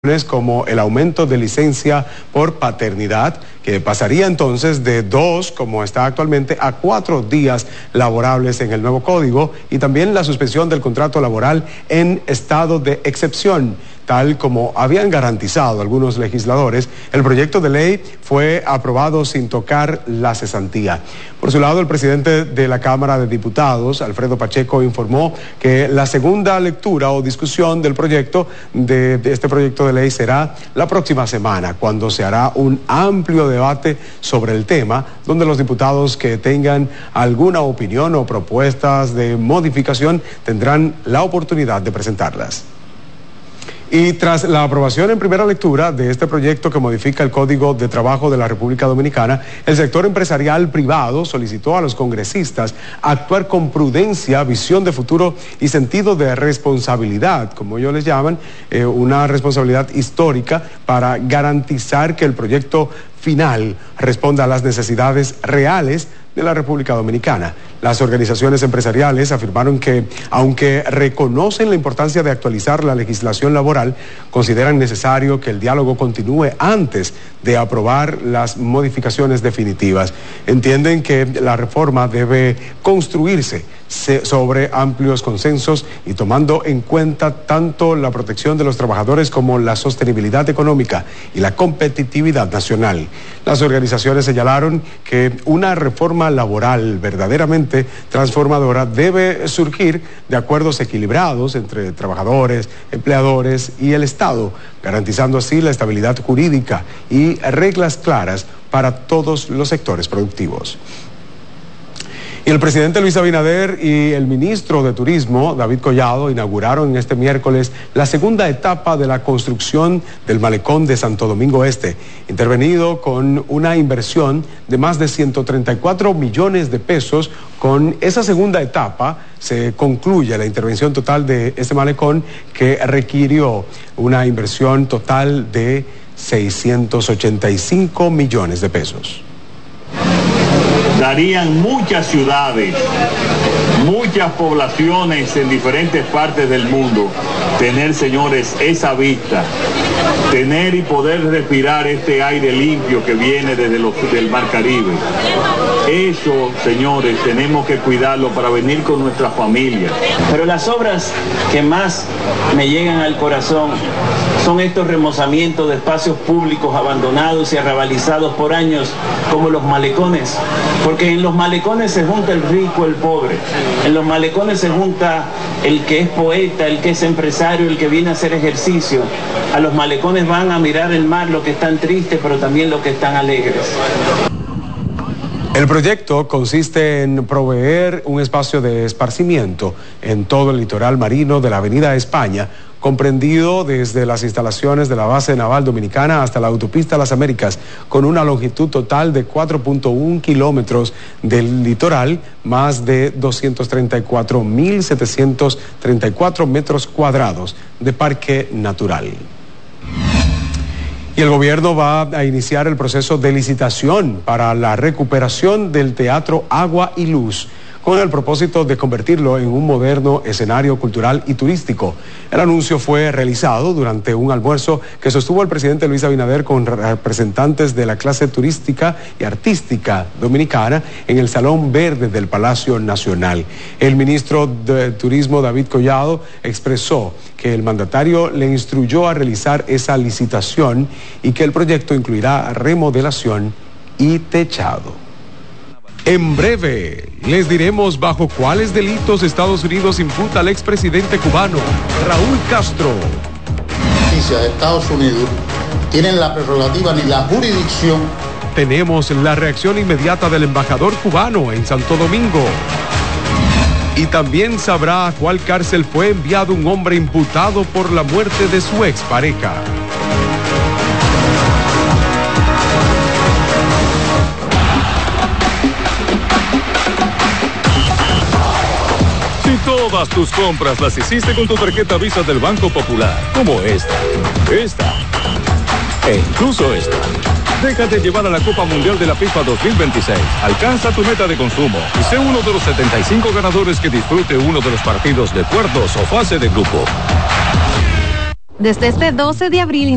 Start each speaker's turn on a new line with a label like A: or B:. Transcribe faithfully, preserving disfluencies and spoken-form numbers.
A: como el aumento de licencia por paternidad, que pasaría entonces de dos, como está actualmente, a cuatro días laborables en el nuevo código, y también la suspensión del contrato laboral en estado de excepción, tal como habían garantizado algunos legisladores. El proyecto de ley fue aprobado sin tocar la cesantía. Por su lado, el presidente de la Cámara de Diputados, Alfredo Pacheco, informó que la segunda lectura o discusión del proyecto, de, de este proyecto de ley, será la próxima semana, cuando se hará un amplio debate sobre el tema, donde los diputados que tengan alguna opinión o propuestas de modificación tendrán la oportunidad de presentarlas. Y tras la aprobación en primera lectura de este proyecto que modifica el Código de Trabajo de la República Dominicana, el sector empresarial privado solicitó a los congresistas actuar con prudencia, visión de futuro y sentido de responsabilidad, como ellos les llaman, eh, una responsabilidad histórica, para garantizar que el proyecto final responda a las necesidades reales de la República Dominicana. Las organizaciones empresariales afirmaron que, aunque reconocen la importancia de actualizar la legislación laboral, consideran necesario que el diálogo continúe antes de aprobar las modificaciones definitivas. Entienden que la reforma debe construirse sobre amplios consensos y tomando en cuenta tanto la protección de los trabajadores como la sostenibilidad económica y la competitividad nacional. Las organizaciones señalaron que una reforma laboral verdaderamente transformadora debe surgir de acuerdos equilibrados entre trabajadores, empleadores y el Estado, garantizando así la estabilidad jurídica y reglas claras para todos los sectores productivos. Y el presidente Luis Abinader y el ministro de Turismo, David Collado, inauguraron este miércoles la segunda etapa de la construcción del malecón de Santo Domingo Este, intervenido con una inversión de más de ciento treinta y cuatro millones de pesos. Con esa segunda etapa se concluye la intervención total de este malecón, que requirió una inversión total de seiscientos ochenta y cinco millones de pesos.
B: Darían muchas ciudades, muchas poblaciones en diferentes partes del mundo tener, señores, esa vista, tener y poder respirar este aire limpio que viene desde los, del Mar Caribe. Eso, señores, tenemos que cuidarlo para venir con nuestra familia.
C: Pero las obras que más me llegan al corazón son estos remozamientos de espacios públicos abandonados y arrabalizados por años, como los malecones, porque en los malecones se junta el rico, el pobre, en los malecones se junta el que es poeta, el que es empresario, el que viene a hacer ejercicio. A los malecones van a mirar el mar, los que están tristes, pero también los que están alegres.
A: El proyecto consiste en proveer un espacio de esparcimiento en todo el litoral marino de la Avenida España, comprendido desde las instalaciones de la base naval dominicana hasta la autopista Las Américas, con una longitud total de cuatro punto uno kilómetros del litoral, más de doscientos treinta y cuatro mil setecientos treinta y cuatro metros cuadrados de parque natural. Y el gobierno va a iniciar el proceso de licitación para la recuperación del Teatro Agua y Luz, con el propósito de convertirlo en un moderno escenario cultural y turístico. El anuncio fue realizado durante un almuerzo que sostuvo el presidente Luis Abinader con representantes de la clase turística y artística dominicana en el Salón Verde del Palacio Nacional. El ministro de Turismo, David Collado, expresó que el mandatario le instruyó a realizar esa licitación y que el proyecto incluirá remodelación y techado. En breve, les diremos bajo cuáles delitos Estados Unidos imputa al expresidente cubano Raúl Castro.
D: La justicia de Estados Unidos tienen la prerrogativa ni la jurisdicción.
A: Tenemos la reacción inmediata del embajador cubano en Santo Domingo. Y también sabrá a cuál cárcel fue enviado un hombre imputado por la muerte de su expareja.
E: Todas tus compras las hiciste con tu tarjeta Visa del Banco Popular, como esta, esta e incluso esta. Déjate llevar a la Copa Mundial de la FIFA dos mil veintiséis. Alcanza tu meta de consumo y sé uno de los setenta y cinco ganadores que disfrute uno de los partidos de cuartos o fase de grupo.
F: Desde este doce de abril